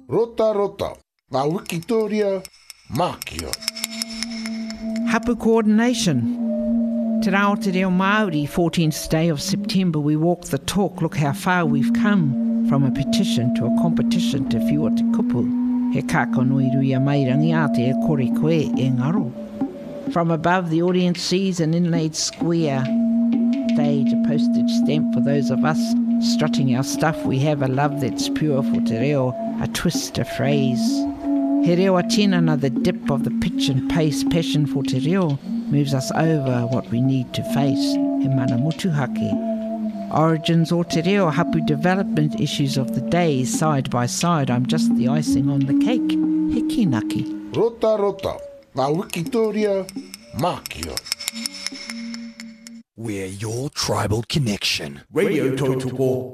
Rota rota, ngā Wikitoria, Mākia. Hapu coordination. Te rao te reo Māori, 14th day of September, we walk the talk, look how far we've come from a petition to a competition te whiua te kupu. He kākonui rui a mairangi a te e kore koe e ngaro. From above, the audience sees an inlaid square stage, a postage stamp for those of us strutting our stuff. We have a love that's pure for te reo, a twist, a phrase. He reo a tinana, the dip of the pitch and pace, passion for te reo, moves us over what we need to face. He mana mutuhake. Origins o te reo, hapu development issues of the day, side by side. I'm just the icing on the cake. He kinaki. Rota rota, ngā Wikitoria, Mākia. We're your tribal connection. Radio Tautoko